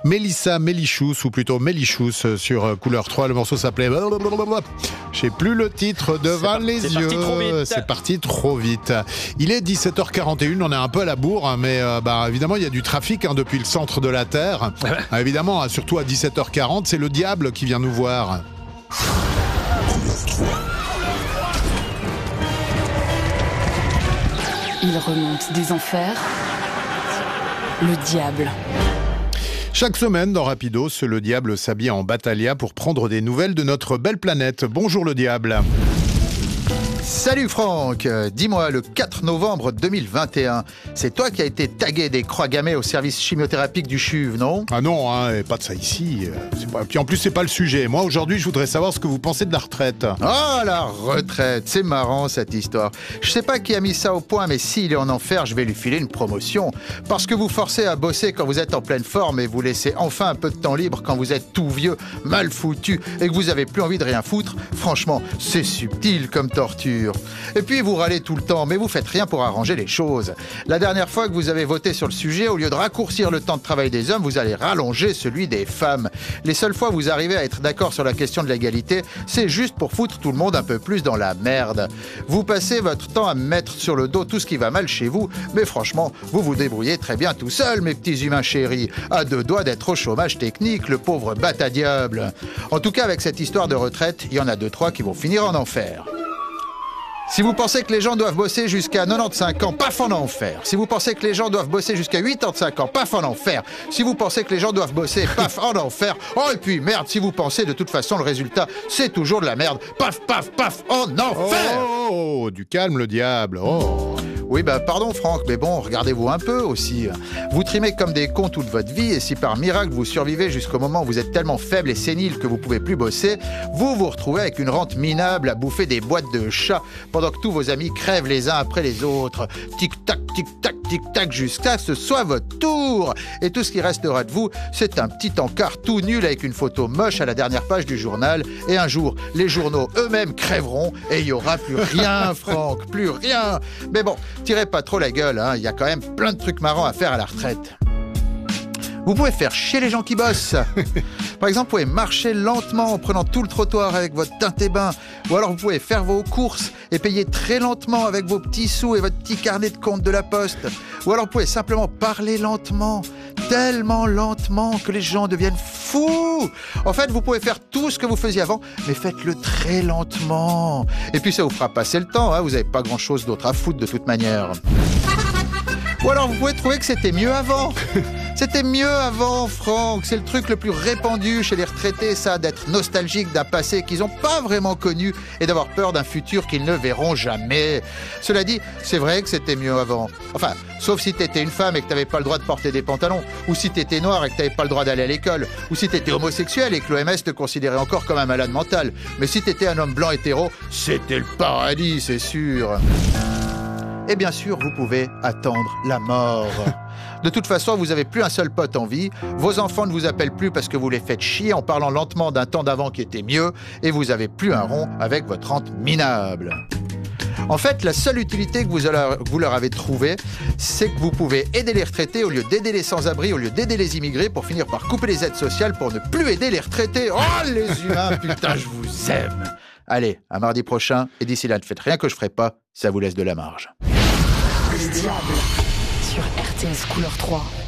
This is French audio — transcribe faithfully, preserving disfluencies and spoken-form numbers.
Mélissa Mélichous, ou plutôt Mélichous sur Couleur trois. Le morceau s'appelait... Je sais plus le titre, devant les C'est yeux. parti trop vite. C'est parti trop vite. Il est dix-sept heures quarante et une, on est un peu à la bourre, mais euh, bah, évidemment, il y a du trafic hein, depuis le centre de la Terre. Ah, évidemment, hein, surtout à dix-sept heures quarante, c'est le diable qui vient nous voir. Il remonte des enfers, le diable. Chaque semaine, dans Rapidos, le diable s'habille en Battaglia pour prendre des nouvelles de notre belle planète. Bonjour le diable. Salut Franck, euh, dis-moi, le quatre novembre deux mille vingt et un, c'est toi qui as été tagué des croix gammées au service chimiothérapique du C H U V, non? Ah non, hein, et pas de ça ici. euh, C'est pas... Puis en plus, c'est pas le sujet. Moi, aujourd'hui, je voudrais savoir ce que vous pensez de la retraite. Ah, la retraite, c'est marrant cette histoire. Je sais pas qui a mis ça au point, mais s'il est en enfer, je vais lui filer une promotion. Parce que vous forcez à bosser quand vous êtes en pleine forme et vous laissez enfin un peu de temps libre quand vous êtes tout vieux, mal foutu et que vous avez plus envie de rien foutre, franchement, c'est subtil comme torture. Et puis vous râlez tout le temps, mais vous faites rien pour arranger les choses. La dernière fois que vous avez voté sur le sujet, au lieu de raccourcir le temps de travail des hommes, vous allez rallonger celui des femmes. Les seules fois où vous arrivez à être d'accord sur la question de l'égalité, c'est juste pour foutre tout le monde un peu plus dans la merde. Vous passez votre temps à mettre sur le dos tout ce qui va mal chez vous, mais franchement, vous vous débrouillez très bien tout seul, mes petits humains chéris, à deux doigts d'être au chômage technique, le pauvre bata-diable. En tout cas, avec cette histoire de retraite, il y en a deux, trois qui vont finir en enfer. Si vous pensez que les gens doivent bosser jusqu'à quatre-vingt-quinze ans, paf en enfer. Si vous pensez que les gens doivent bosser jusqu'à quatre-vingt-quinze ans, paf en enfer. Si vous pensez que les gens doivent bosser, paf en enfer. Oh et puis merde, si vous pensez de toute façon le résultat, c'est toujours de la merde, paf paf paf en enfer. Oh, oh, du calme le diable. Oh. Oui, bah pardon Franck, mais bon, regardez-vous un peu aussi. Vous trimez comme des cons toute votre vie et si par miracle vous survivez jusqu'au moment où vous êtes tellement faible et sénile que vous pouvez plus bosser, vous vous retrouvez avec une rente minable à bouffer des boîtes de chats pendant que tous vos amis crèvent les uns après les autres. Tic-tac, tic-tac, tic-tac, jusqu'à ce soit votre tour. Et tout ce qui restera de vous, c'est un petit encart tout nul avec une photo moche à la dernière page du journal. Et un jour, les journaux eux-mêmes crèveront et il n'y aura plus rien, Franck, plus rien. Mais bon, tirez pas trop la gueule, hein. Il y a quand même plein de trucs marrants à faire à la retraite. Vous pouvez faire chier les gens qui bossent. Par exemple, vous pouvez marcher lentement en prenant tout le trottoir avec votre teinte et bain. Ou alors vous pouvez faire vos courses et payer très lentement avec vos petits sous et votre petit carnet de compte de la poste. Ou alors vous pouvez simplement parler lentement, tellement lentement que les gens deviennent fous. En fait, vous pouvez faire tout ce que vous faisiez avant, mais faites-le très lentement. Et puis ça vous fera passer le temps, hein. Vous n'avez pas grand-chose d'autre à foutre de toute manière. Ou alors vous pouvez trouver que c'était mieux avant. C'était mieux avant, Franck. C'est le truc le plus répandu chez les retraités, ça, d'être nostalgique d'un passé qu'ils n'ont pas vraiment connu et d'avoir peur d'un futur qu'ils ne verront jamais. Cela dit, c'est vrai que c'était mieux avant. Enfin, sauf si t'étais une femme et que t'avais pas le droit de porter des pantalons, ou si t'étais noir et que t'avais pas le droit d'aller à l'école, ou si t'étais homosexuel et que l'O M S te considérait encore comme un malade mental. Mais si t'étais un homme blanc hétéro, c'était le paradis, c'est sûr. Et bien sûr, vous pouvez attendre la mort. De toute façon, vous n'avez plus un seul pote en vie, vos enfants ne vous appellent plus parce que vous les faites chier en parlant lentement d'un temps d'avant qui était mieux, et vous n'avez plus un rond avec votre rente minable. En fait, la seule utilité que vous, vous leur avez trouvée, c'est que vous pouvez aider les retraités au lieu d'aider les sans-abri, au lieu d'aider les immigrés, pour finir par couper les aides sociales pour ne plus aider les retraités. Oh, les humains, putain, je vous aime. Allez, à mardi prochain, et d'ici là, ne faites rien que je ferai pas, ça vous laisse de la marge. Le diable sur R T S Couleur trois.